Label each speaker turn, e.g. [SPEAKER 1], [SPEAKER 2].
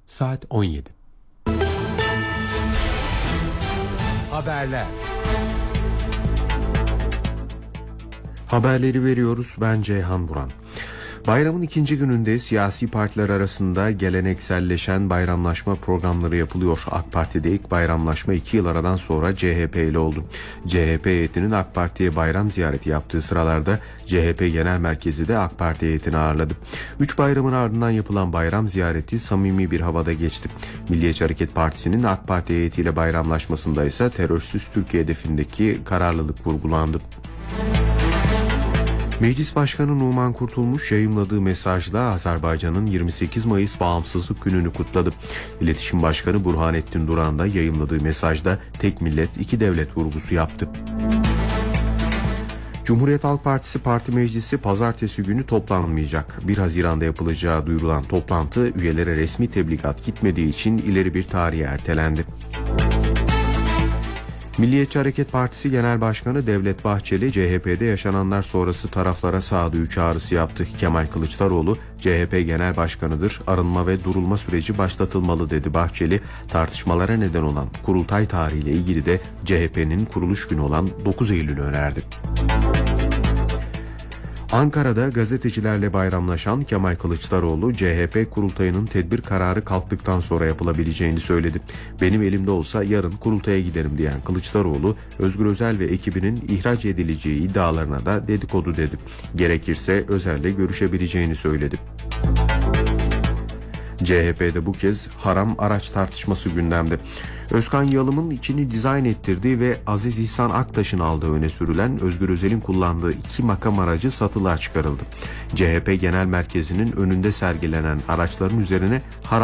[SPEAKER 1] Saat 17.
[SPEAKER 2] Haberler.
[SPEAKER 1] Haberleri veriyoruz. Ben Ceyhan Buran. Bayramın ikinci gününde siyasi partiler arasında gelenekselleşen bayramlaşma programları yapılıyor. AK Parti'de ilk bayramlaşma 2 yıl aradan sonra CHP ile oldu. CHP heyetinin AK Parti'ye bayram ziyareti yaptığı sıralarda CHP Genel Merkezi de AK Parti heyetini ağırladı. 3 bayramın ardından yapılan bayram ziyareti samimi bir havada geçti. Milliyetçi Hareket Partisi'nin AK Parti heyetiyle bayramlaşmasında ise terörsüz Türkiye hedefindeki kararlılık vurgulandı. Meclis Başkanı Numan Kurtulmuş yayımladığı mesajda Azerbaycan'ın 28 Mayıs Bağımsızlık Günü'nü kutladı. İletişim Başkanı Burhanettin Duran da yayımladığı mesajda tek millet iki devlet vurgusu yaptı. Cumhuriyet Halk Partisi Parti Meclisi pazartesi günü toplanmayacak. 1 Haziran'da yapılacağı duyurulan toplantı üyelere resmi tebligat gitmediği için ileri bir tarihe ertelendi. Milliyetçi Hareket Partisi Genel Başkanı Devlet Bahçeli, CHP'de yaşananlar sonrası taraflara sağduyu çağrısı yaptı. Kemal Kılıçdaroğlu, CHP Genel Başkanı'dır, arınma ve durulma süreci başlatılmalı dedi Bahçeli. Tartışmalara neden olan kurultay tarihiyle ilgili de CHP'nin kuruluş günü olan 9 Eylül'ü önerdi. Ankara'da gazetecilerle bayramlaşan Kemal Kılıçdaroğlu, CHP kurultayının tedbir kararı kalktıktan sonra yapılabileceğini söyledi. Benim elimde olsa yarın kurultaya giderim diyen Kılıçdaroğlu, Özgür Özel ve ekibinin ihraç edileceği iddialarına da dedikodu dedi. Gerekirse Özel'le görüşebileceğini söyledi. CHP'de bu kez haram araç tartışması gündemde. Özkan Yalım'ın içini dizayn ettirdiği ve Aziz İhsan Aktaş'ın aldığı öne sürülen Özgür Özel'in kullandığı 2 makam aracı satılığa çıkarıldı. CHP Genel Merkezi'nin önünde sergilenen araçların üzerine haram